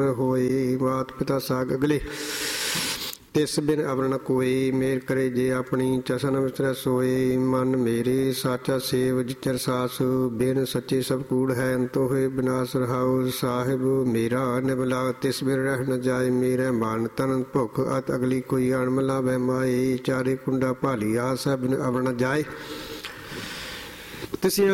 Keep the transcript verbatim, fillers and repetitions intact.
ਹੋਏ। ਮਾਤ ਪਿਤਾ ਸਾਗ ਅਗਲੇ ਤਿਸ ਬਿਨ ਅਵਰਨ ਕੋਏ। ਮੇਰ ਕਰੇ ਜੇ ਆਪਣੀ ਚਸਨ ਵਿਸਰੈ ਸੋਏ। ਮਨ ਮੇਰੇ ਸਾਚਾ ਸੇਵ ਜਿਚਰ ਸਾਸ। ਬਿਨ ਸੱਚੇ ਸਭ ਕੂੜ ਹੈ ਅੰਤੋ ਹੋਏ ਬਿਨਾਸ਼ ਰਹਾਉ। ਸਾਹਿਬ ਮੇਰਾ ਨਿਬਲਾ ਤਿਸ ਬਿਨ ਰਹਿ ਨ ਜਾਏ। ਮੇਰੇ ਮਨ ਤਨ ਭੁੱਖ ਅਤ ਅਗਲੀ ਕੋਈ ਅਣਮਲਾ ਵਹਿ ਮਾਏ। ਚਾਰੇ ਕੁੰਡਾ ਭਾਲੀਆ ਸਭ ਬਿਨ ਅਵਰ ਨ ਜਾਏ। ਤਿਸ